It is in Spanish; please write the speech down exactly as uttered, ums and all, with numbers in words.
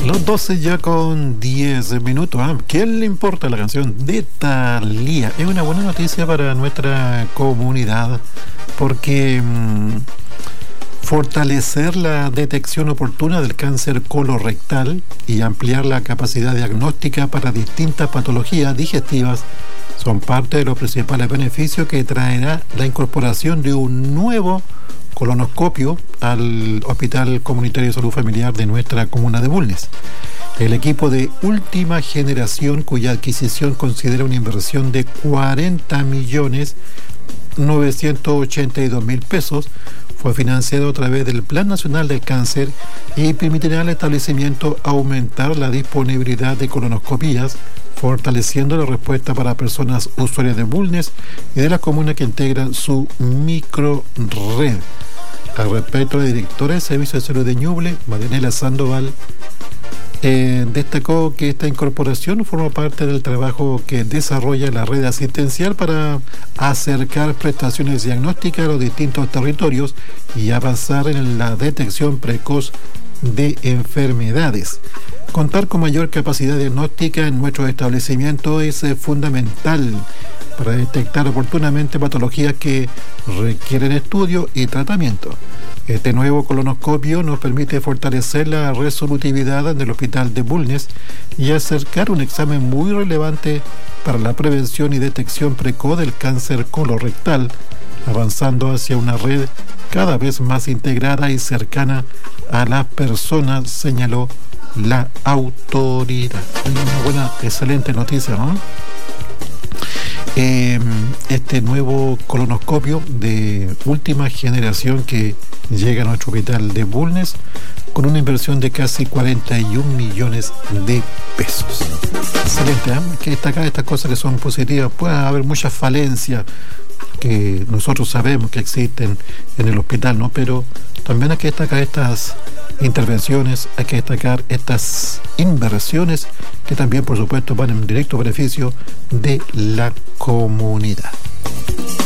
Los doce ya con diez minutos. ¿Ah? ¿Quién le importa la canción de Thalía? Es una buena noticia para nuestra comunidad porque mmm, fortalecer la detección oportuna del cáncer colorectal y ampliar la capacidad diagnóstica para distintas patologías digestivas son parte de los principales beneficios que traerá la incorporación de un nuevo colonoscopio al Hospital Comunitario de Salud Familiar de nuestra comuna de Bulnes. El equipo de última generación, cuya adquisición considera una inversión de cuarenta millones novecientos ochenta y dos mil pesos, fue financiado a través del Plan Nacional del Cáncer y permitirá al establecimiento aumentar la disponibilidad de colonoscopías, fortaleciendo la respuesta para personas usuarias de Bulnes y de las comunas que integran su microred. Al respecto, la directora del Servicio de Salud de Ñuble, Marianela Sandoval, eh, destacó que esta incorporación forma parte del trabajo que desarrolla la red asistencial para acercar prestaciones diagnósticas a los distintos territorios y avanzar en la detección precoz de enfermedades. Contar con mayor capacidad diagnóstica en nuestros establecimientos es eh, fundamental para detectar oportunamente patologías que requieren estudio y tratamiento. Este nuevo colonoscopio nos permite fortalecer la resolutividad del Hospital de Bulnes y acercar un examen muy relevante para la prevención y detección precoz del cáncer colorectal, avanzando hacia una red cada vez más integrada y cercana a las personas, señaló la autoridad. Una buena, excelente noticia, ¿no? Eh, este nuevo colonoscopio de última generación que llega a nuestro hospital de Bulnes con una inversión de casi cuarenta y un millones de pesos. Excelente, ¿eh? Hay que destacar estas cosas que son positivas. Puede haber muchas falencias que nosotros sabemos que existen en el hospital, ¿no? Pero también hay que destacar estas intervenciones, hay que destacar estas inversiones que también, por supuesto, van en directo beneficio de la comunidad.